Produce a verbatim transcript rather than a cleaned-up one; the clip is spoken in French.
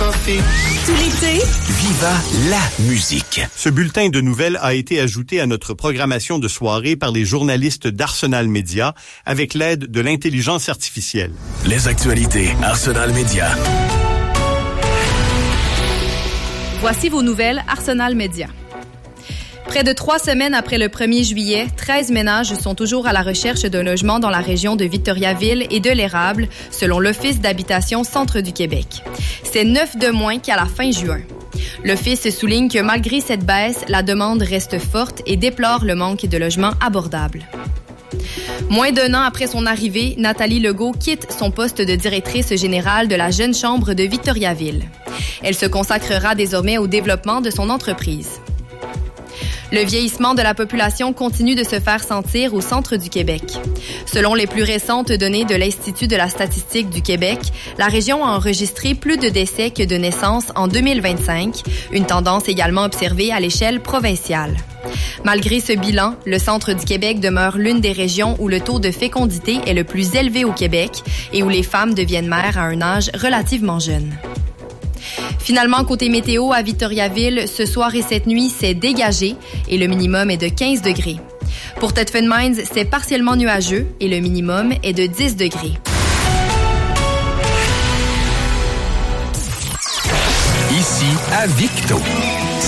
coffee. Tout l'été, Viva la musique. Ce bulletin de nouvelles a été ajouté à notre programmation de soirée par les journalistes d'Arsenal Média avec l'aide de l'intelligence artificielle. Les actualités Arsenal Média. Voici vos nouvelles Arsenal Média. Près de trois semaines après le premier juillet, treize ménages sont toujours à la recherche d'un logement dans la région de Victoriaville et de l'Érable, selon l'Office d'habitation Centre du Québec. C'est neuf de moins qu'à la fin juin. L'Office souligne que malgré cette baisse, la demande reste forte et déplore le manque de logements abordables. Moins d'un an après son arrivée, Nathalie Legault quitte son poste de directrice générale de la Jeune Chambre de Victoriaville. Elle se consacrera désormais au développement de son entreprise. Le vieillissement de la population continue de se faire sentir au centre du Québec. Selon les plus récentes données de l'Institut de la statistique du Québec, la région a enregistré plus de décès que de naissances en deux mille vingt-cinq, une tendance également observée à l'échelle provinciale. Malgré ce bilan, le centre du Québec demeure l'une des régions où le taux de fécondité est le plus élevé au Québec et où les femmes deviennent mères à un âge relativement jeune. Finalement, côté météo, à Victoriaville, ce soir et cette nuit, c'est dégagé et le minimum est de quinze degrés. Pour Thetford Mines, c'est partiellement nuageux et le minimum est de dix degrés. Ici, à Victo.